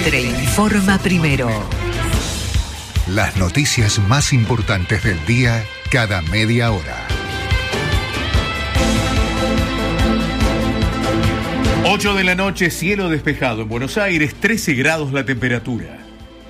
Mitre informa primero. Las noticias más importantes del día cada media hora. 8 de la noche, cielo despejado en Buenos Aires, 13 grados la temperatura.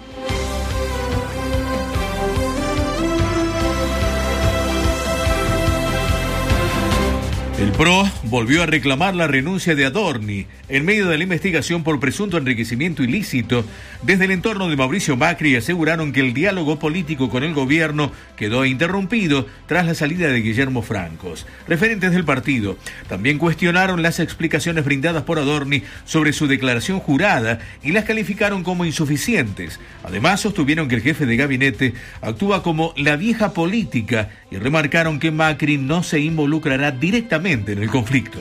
El PRO volvió a reclamar la renuncia de Adorni en medio de la investigación por presunto enriquecimiento ilícito. Desde el entorno de Mauricio Macri aseguraron que el diálogo político con el gobierno quedó interrumpido tras la salida de Guillermo Francos. Referentes del partido también cuestionaron las explicaciones brindadas por Adorni sobre su declaración jurada y las calificaron como insuficientes. Además, sostuvieron que el jefe de gabinete actúa como la vieja política y remarcaron que Macri no se involucrará directamente en el conflicto.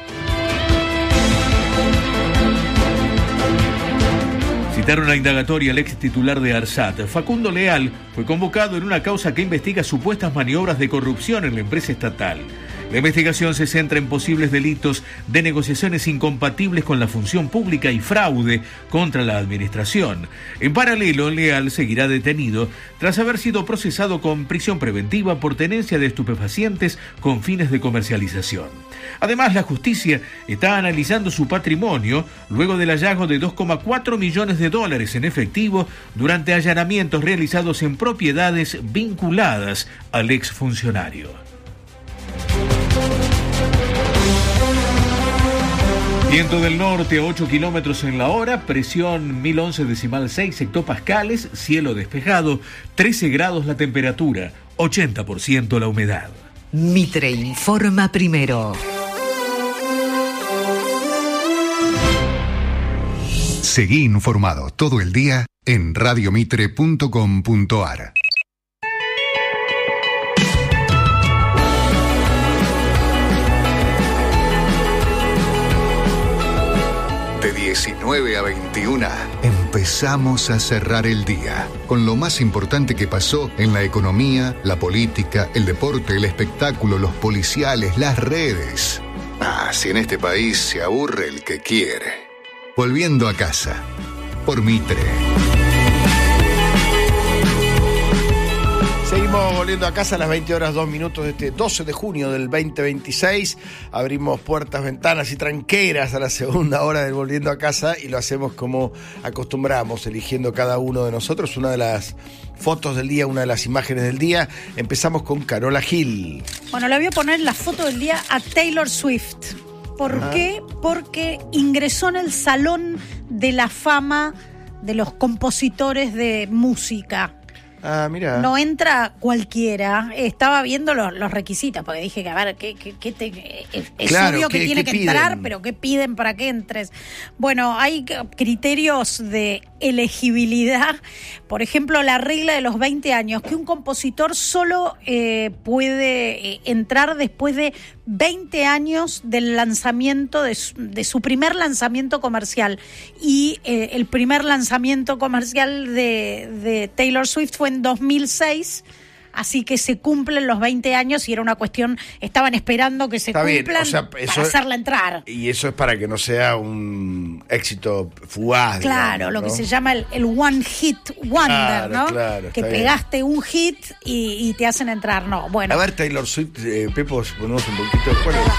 Citaron a indagatoria al ex titular de ARSAT. Facundo Leal fue convocado en una causa que investiga supuestas maniobras de corrupción en la empresa estatal. La investigación se centra en posibles delitos de negociaciones incompatibles con la función pública y fraude contra la administración. En paralelo, Leal seguirá detenido tras haber sido procesado con prisión preventiva por tenencia de estupefacientes con fines de comercialización. Además, la justicia está analizando su patrimonio luego del hallazgo de $2,4 millones en efectivo durante allanamientos realizados en propiedades vinculadas al exfuncionario. Viento del norte a 8 kilómetros en la hora, presión 1011,6 hectopascales, cielo despejado, 13 grados la temperatura, 80% la humedad. Mitre informa primero. Seguí informado todo el día en radiomitre.com.ar. De 19 a 21 empezamos a cerrar el día con lo más importante que pasó en la economía, la política, el deporte, el espectáculo, los policiales, las redes. Si en este país se aburre el que quiere. Volviendo a casa, por Mitre. Seguimos volviendo a casa a las 20 horas 2 minutos de este 12 de junio del 2026. Abrimos puertas, ventanas y tranqueras a la segunda hora del Volviendo a Casa y lo hacemos como acostumbramos, eligiendo cada uno de nosotros una de las fotos del día, una de las imágenes del día. Empezamos con Carola Gil. Bueno, le voy a poner la foto del día a Taylor Swift. ¿Por qué? Porque ingresó en el Salón de la Fama de los compositores de música. Mira. No entra cualquiera. Estaba viendo los requisitos, porque dije que, a ver, es claro, obvio que tiene que piden? entrar, pero ¿qué piden para que entres? Bueno, hay criterios de elegibilidad. Por ejemplo, la regla de los 20 años, que un compositor solo puede entrar después de 20 años del lanzamiento de su primer lanzamiento comercial. Y el primer lanzamiento comercial de Taylor Swift fue en 2006. Así que se cumplen los 20 años y era una cuestión, estaban esperando que se Está cumplan bien, o sea, para hacerla entrar. Y eso es para que no sea un éxito fugaz. Claro, digamos, lo ¿no? que se llama el One Hit Wonder, Claro, ¿no? claro, que está pegaste un hit y te hacen entrar. No, bueno. A ver, Taylor Swift, Pepo, si ponemos un poquito de cuál es.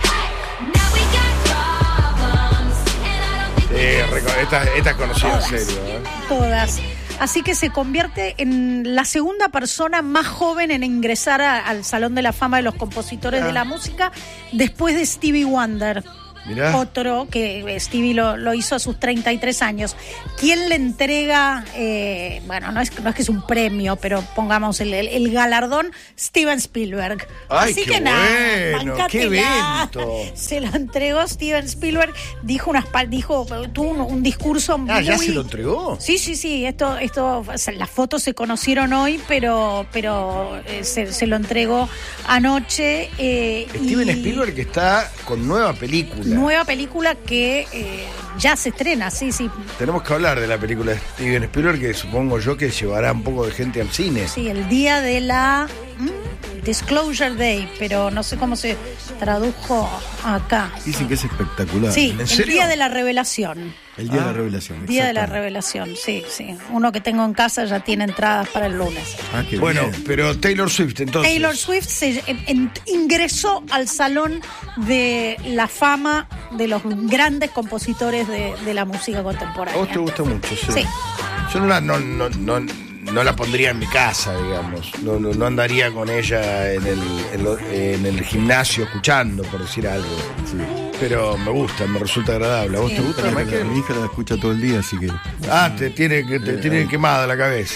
Esta es conocida en serio, ¿eh? Todas. Así que se convierte en la segunda persona más joven en ingresar al Salón de la Fama de los Compositores de la Música, después de Stevie Wonder. Mirá. Otro que Stevie lo hizo a sus 33 años. ¿Quién le entrega, bueno, no es que es un premio, pero pongamos el galardón? Steven Spielberg. Ay, así qué que bueno, nada, qué evento. Se lo entregó Steven Spielberg, tuvo un discurso muy... ¿Ya se lo entregó? Sí, esto las fotos se conocieron hoy, pero se lo entregó anoche. Steven Spielberg, que está con nueva película. Nueva película que ya se estrena, sí. Tenemos que hablar de la película de Steven Spielberg, que supongo yo que llevará un poco de gente al cine. Sí, el día de la Disclosure Day, pero no sé cómo se tradujo acá. Dicen que es espectacular. Sí, ¿En serio? el Día de la Revelación. El Día de la Revelación. Día de la exactamente. Revelación, sí. Uno que tengo en casa ya tiene entradas para el lunes. Ah, qué Bueno, bien. pero Taylor Swift, entonces. Taylor Swift ingresó al Salón de la Fama de los grandes compositores de la música A contemporánea. vos te gusta mucho, sí. Sí. Yo no la pondría en mi casa, digamos. No andaría con ella en el gimnasio escuchando, por decir algo. Sí. Pero me gusta, me resulta agradable. ¿A vos Sí. te gusta, Michael? Mi hija la escucha todo el día, así que... Te tiene quemada la cabeza.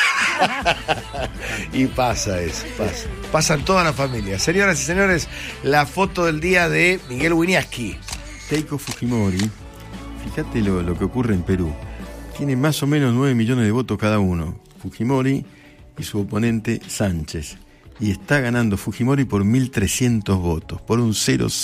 Y pasa eso, pasa. Pasa en toda la familia. Señoras y señores, la foto del día de Miguel Wieniawski. Keiko Fujimori, fíjate lo que ocurre en Perú. Tiene más o menos 9 millones de votos cada uno. Fujimori y su oponente Sánchez. Y está ganando Fujimori por 1.300 votos, por un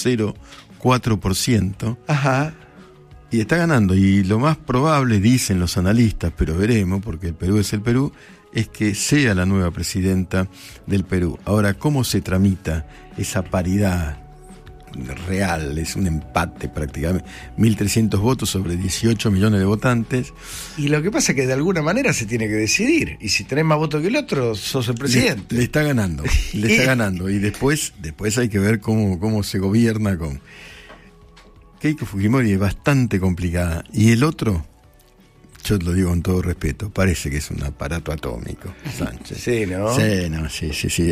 0,04%. Ajá. Y está ganando. Y lo más probable, dicen los analistas, pero veremos, porque el Perú es el Perú, es que sea la nueva presidenta del Perú. Ahora, ¿cómo se tramita esa paridad real? Es un empate prácticamente. 1.300 votos sobre 18 millones de votantes. Y lo que pasa es que de alguna manera se tiene que decidir. Y si tenés más votos que el otro, sos el presidente. Le está ganando. Le está ganando. Y después hay que ver cómo se gobierna con... Keiko Fujimori es bastante complicada. Y el otro, yo lo digo con todo respeto, parece que es un aparato atómico, Sánchez. Sí, ¿no? Sí.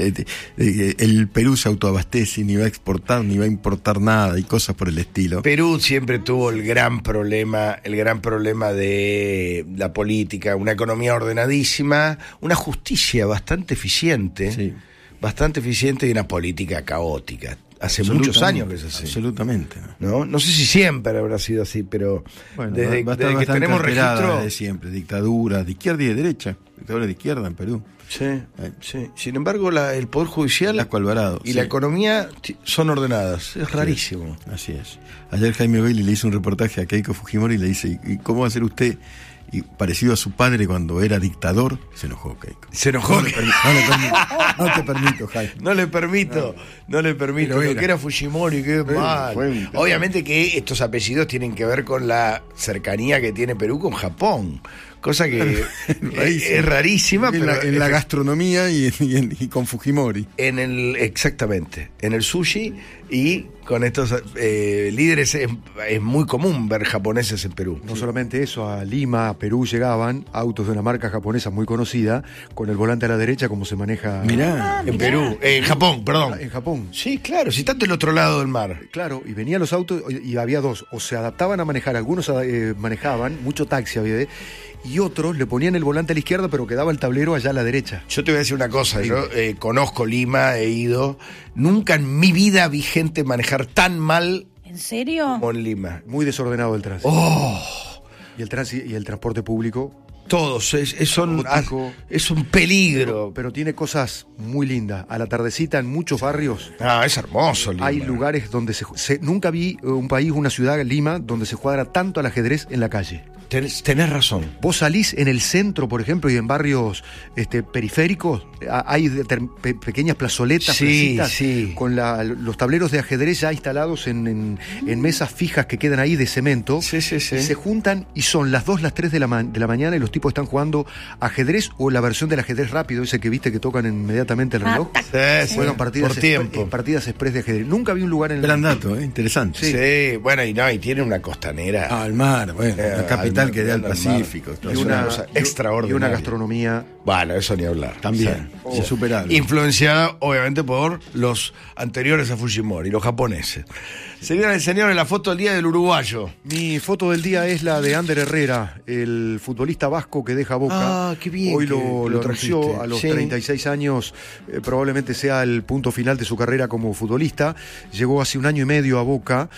El Perú se autoabastece, ni va a exportar, ni va a importar nada, y cosas por el estilo. Perú siempre tuvo el gran problema de la política, una economía ordenadísima, una justicia bastante eficiente, Sí. y una política caótica. Hace muchos años que es así. Absolutamente. No sé si siempre habrá sido así, pero Bueno, desde va a estar que bastante tenemos alterada registro. de siempre, dictaduras de izquierda y de derecha, dictaduras de izquierda en Perú. Sí. Sin embargo, el Poder Judicial Lasco Alvarado, y sí. la economía son ordenadas. Es rarísimo. Así es. Ayer Jaime Bailey le hizo un reportaje a Keiko Fujimori y le dice, ¿y cómo va a ser usted? Y parecido a su padre cuando era dictador, se enojó Keiko. Se enojó. No te permito, Jaime. No le permito. Pero Lo que era Fujimori, qué mal. Obviamente que estos apellidos tienen que ver con la cercanía que tiene Perú con Japón. Cosa que es rarísima, pero en la gastronomía y con Fujimori. Exactamente. En el sushi y con estos líderes es muy común ver japoneses en Perú. No solamente eso, a Lima, a Perú llegaban autos de una marca japonesa muy conocida, con el volante a la derecha como se maneja Mirá. En Perú, en Japón, perdón. en Japón. Sí, claro, si estás del otro lado del mar. Claro, y venían los autos y había dos, o se adaptaban a manejar, algunos manejaban, mucho taxi había, y otros le ponían el volante a la izquierda, pero quedaba el tablero allá a la derecha. Yo te voy a decir una cosa, yo conozco Lima, he ido, nunca en mi vida vi gente manejar tan mal ¿En serio? como en Lima. Muy desordenado el tránsito. Y el transporte público. Todos, es un peligro. Pero tiene cosas muy lindas. A la tardecita en muchos barrios Es hermoso Lima. hay lugares donde nunca vi un país, una ciudad, Lima, donde se juega tanto al ajedrez en la calle. Tenés razón. Vos salís en el centro, por ejemplo, y en barrios periféricos, hay pequeñas plazoletas, placitas, con los tableros de ajedrez ya instalados en mesas fijas que quedan ahí de cemento. Sí. Y se juntan y son las 2, las 3 de la mañana y los tipos están jugando ajedrez o la versión del ajedrez rápido, ese que viste que tocan inmediatamente el reloj. Sí, Juegan partidas por tiempo. partidas express de ajedrez. Nunca vi un lugar en el... Gran dato, interesante. Sí, bueno, y tiene una costanera. Al mar, bueno, la capital que da al Pacífico. Es una cosa extraordinaria. Y una gastronomía... Bueno, eso ni hablar. También, insuperable. Influenciada, obviamente, por los anteriores a Fujimori, los japoneses. Señoras y señores, la foto del día del uruguayo. Mi foto del día es la de Ander Herrera, el futbolista vasco que deja Boca. Qué bien. Hoy que lo anunció trajiste. a los Sí. 36 años, probablemente sea el punto final de su carrera como futbolista. Llegó hace 1 año y medio a Boca,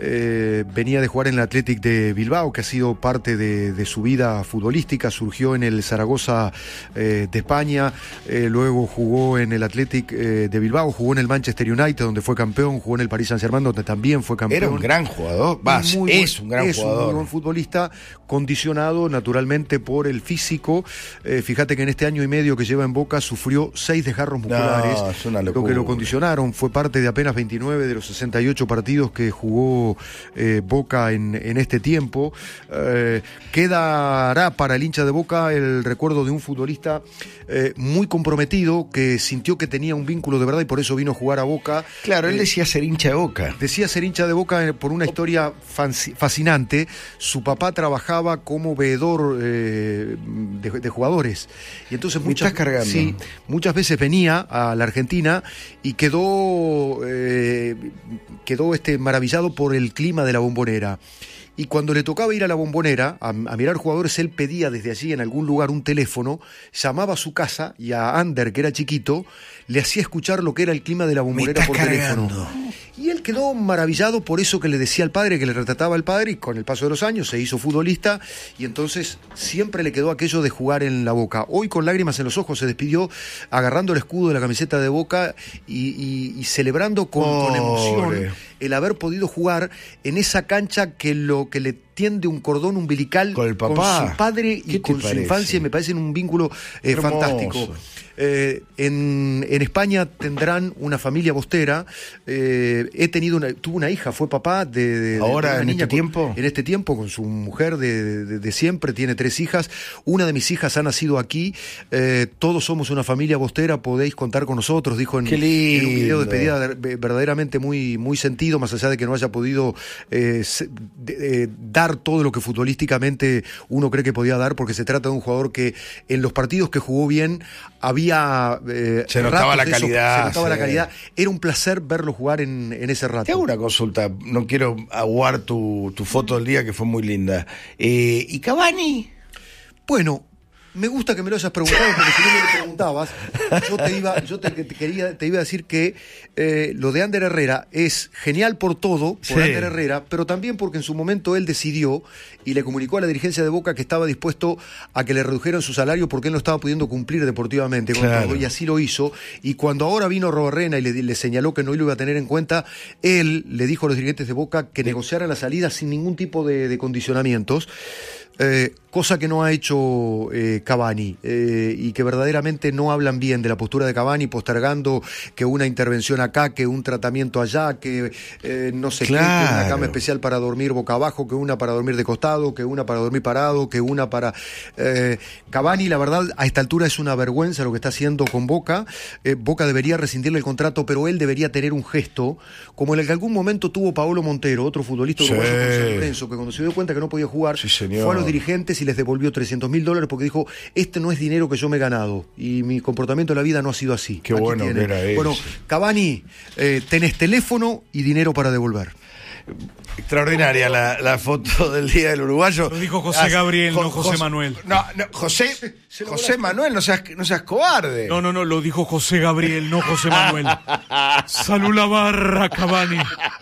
venía de jugar en el Athletic de Bilbao, que ha sido parte de su vida futbolística. Surgió en el Zaragoza de España, luego jugó en el Athletic de Bilbao, jugó en el Manchester United, donde fue campeón, jugó en el Paris Saint-Germain, donde también también fue campeón. Era un gran jugador, es un gran jugador. Un muy buen futbolista, condicionado naturalmente por el físico. Fíjate que en este año y medio que lleva en Boca sufrió 6 desgarros musculares. No, es una locura. Lo que lo condicionaron, fue parte de apenas 29 de los 68 partidos que jugó Boca en este tiempo. Quedará para el hincha de Boca el recuerdo de un futbolista muy comprometido, que sintió que tenía un vínculo de verdad y por eso vino a jugar a Boca. Claro, él decía ser hincha de Boca. Decía ser hincha de Boca por una historia fascinante. Su papá trabajaba como veedor de jugadores. Y entonces muchas veces venía a la Argentina y quedó maravillado por el clima de la Bombonera. Y cuando le tocaba ir a la Bombonera a mirar jugadores, él pedía desde allí en algún lugar un teléfono, llamaba a su casa y a Ander, que era chiquito, le hacía escuchar lo que era el clima de la Bombonera por teléfono. Y él quedó maravillado por eso que le decía al padre, que le retrataba al padre, y con el paso de los años se hizo futbolista, y entonces siempre le quedó aquello de jugar en la Boca. Hoy, con lágrimas en los ojos, se despidió agarrando el escudo de la camiseta de Boca y celebrando con emoción el haber podido jugar en esa cancha que le tiende un cordón umbilical con el papá, con su padre y con su infancia. Me parece un vínculo fantástico. En España tendrán una familia bostera. Tuve una hija, fue papá de ahora una en niña este tiempo. En este tiempo, con su mujer de siempre, tiene 3 hijas. Una de mis hijas ha nacido aquí. Todos somos una familia bostera, podéis contar con nosotros, dijo en un video de despedida verdaderamente muy, muy sentido, más allá de que no haya podido dar todo lo que futbolísticamente uno cree que podía dar, porque se trata de un jugador que en los partidos que jugó bien había se notaba la calidad. La calidad. Era un placer verlo jugar en ese rato. Te hago una consulta, no quiero aguar tu foto del día, que fue muy linda. ¿Y Cavani? Bueno, me gusta que me lo hayas preguntado, porque si no me lo preguntabas, te iba a decir que lo de Ander Herrera es genial por todo, por Ander Herrera, pero también porque en su momento él decidió y le comunicó a la dirigencia de Boca que estaba dispuesto a que le redujeran su salario porque él no estaba pudiendo cumplir deportivamente con todo, y así lo hizo. Y cuando ahora vino Robarrena y le señaló que no lo iba a tener en cuenta, él le dijo a los dirigentes de Boca que negociaran la salida sin ningún tipo de condicionamientos. Cosa que no ha hecho Cavani, y que verdaderamente no hablan bien de la postura de Cavani, postergando que una intervención acá, que un tratamiento allá, que no sé qué, que una cama especial para dormir boca abajo, que una para dormir de costado, que una para dormir parado, que una para... Cavani, la verdad, a esta altura es una vergüenza lo que está haciendo con Boca. Boca debería rescindirle el contrato, pero él debería tener un gesto como el que algún momento tuvo Paolo Montero, otro futbolista uruguayo con San Lorenzo, que cuando se dio cuenta que no podía jugar, fue a los dirigentes y les devolvió $300.000 porque dijo: este no es dinero que yo me he ganado y mi comportamiento en la vida no ha sido así. Qué bueno que era eso. Bueno, Cavani, tenés teléfono y dinero para devolver. Extraordinaria la foto del Día del Uruguayo. Lo dijo José Gabriel, no José Manuel. No, José Manuel, no seas cobarde. No, lo dijo José Gabriel, no José Manuel. Salud la barra, Cavani.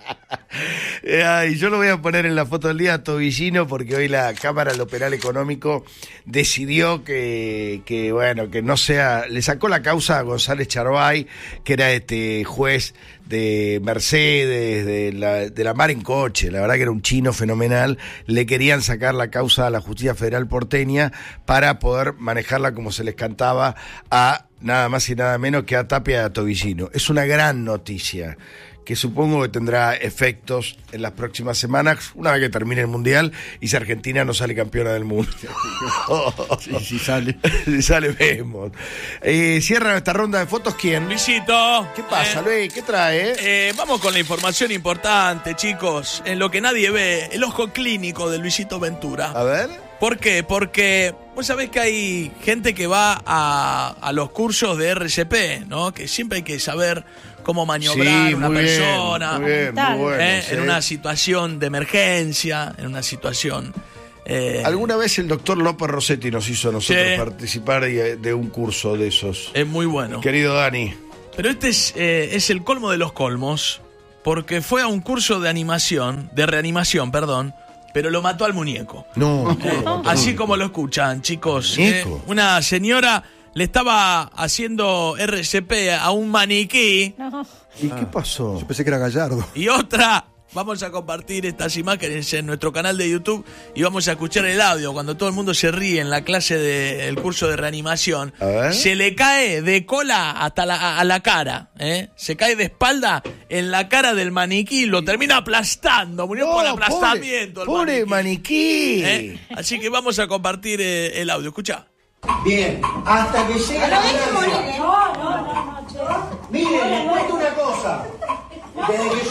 Y yo lo voy a poner en la foto del día a Tobillino, porque hoy la Cámara de lo Penal Económico decidió que no sea, le sacó la causa a González Charbay, que era juez de Mercedes, de la Mar en Coche. La verdad que era un chino fenomenal. Le querían sacar la causa a la Justicia Federal porteña para poder manejarla como se les cantaba a nada más y nada menos que a Tapia y a Tobillino. Es una gran noticia que supongo que tendrá efectos en las próximas semanas, una vez que termine el Mundial y si Argentina no sale campeona del mundo. Si sale. Si sale, vemos. Cierra esta ronda de fotos, ¿quién? Luisito. ¿Qué pasa, Luis? ¿Qué trae? Vamos con la información importante, chicos. En lo que nadie ve, el ojo clínico de Luisito Ventura. A ver. ¿Por qué? Porque vos sabés que hay gente que va a los cursos de RCP, ¿no? Que siempre hay que saber cómo maniobrar una persona muy bueno, en una situación de emergencia, en una situación... Alguna vez el doctor López Rossetti nos hizo a nosotros participar de un curso de esos. Es muy bueno. Querido Dani. Pero este es el colmo de los colmos, porque fue a un curso de reanimación, pero lo mató al muñeco. No. Así como lo escuchan, chicos. Una señora le estaba haciendo RCP a un maniquí. ¿Y qué pasó? Yo pensé que era Gallardo. Y otra vamos a compartir estas imágenes en nuestro canal de YouTube y vamos a escuchar el audio cuando todo el mundo se ríe en la clase del curso de reanimación. Se le cae de cola hasta a la cara, se cae de espalda en la cara del maniquí, lo termina aplastando, murió por aplastamiento. Pobre maniquí. Así que vamos a compartir el audio, escucha. Bien, hasta que llegue la ambulancia. Miren, les cuento una cosa. Desde que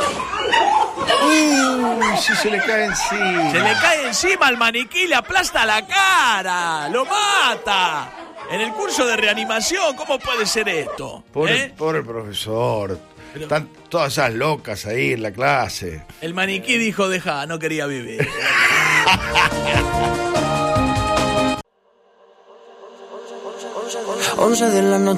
yo... Si se le cae encima. Se le cae encima al maniquí, le aplasta la cara, lo mata. En el curso de reanimación, ¿cómo puede ser esto? Pobre profesor. Están todas esas locas ahí en la clase. El maniquí dijo, deja, no quería vivir. 11 de la noche.